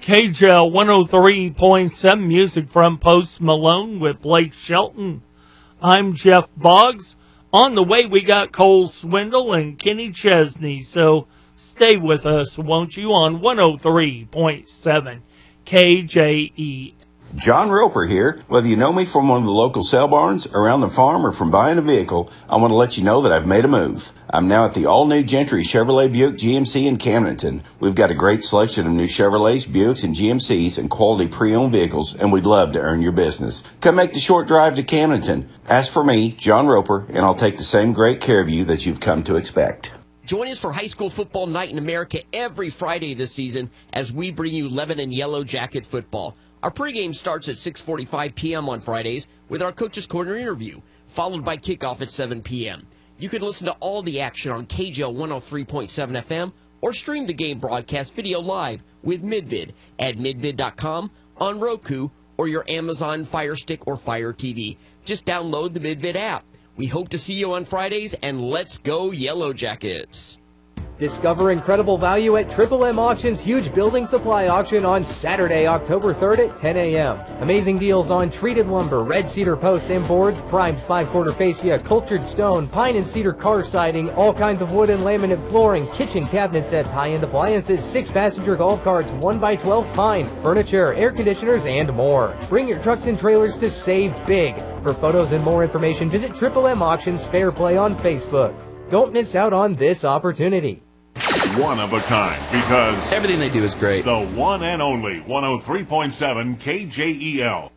KJL 103.7 music from Post Malone with Blake Shelton. I'm Jeff Boggs. On the way, we got Cole Swindle and Kenny Chesney, so stay with us, won't you, on 103.7 KJE. John Roper here. Whether you know me from one of the local sale barns, around the farm, or from buying a vehicle, I want to let you know that I've made a move. I'm now at the all-new Gentry Chevrolet Buick GMC in Camdenton. We've got a great selection of new Chevrolets, Buicks, and GMCs and quality pre-owned vehicles, and we'd love to earn your business. Come make the short drive to Camdenton. Ask for me, John Roper, and I'll take the same great care of you that you've come to expect. Join us for High School Football Night in America every Friday this season as we bring you Lebanon Yellow Jacket football. Our pregame starts at 6:45 p.m. on Fridays with our Coach's Corner interview, followed by kickoff at 7 p.m. You can listen to all the action on KJL 103.7 FM or stream the game broadcast video live with Midvid at midvid.com, on Roku, or your Amazon Fire Stick or Fire TV. Just download the Midvid app. We hope to see you on Fridays, and let's go Yellow Jackets. Discover incredible value at Triple M Auction's huge building supply auction on Saturday, October 3rd at 10 a.m. Amazing deals on treated lumber, red cedar posts and boards, primed 5-quarter fascia, cultured stone, pine and cedar car siding, all kinds of wood and laminate flooring, kitchen cabinet sets, high-end appliances, 6-passenger golf carts, 1x12 pine, furniture, air conditioners, and more. Bring your trucks and trailers to save big. For photos and more information, visit Triple M Auctions Fair Play on Facebook. Don't miss out on this opportunity. One of a kind, because everything they do is great. The one and only 103.7 KJEL.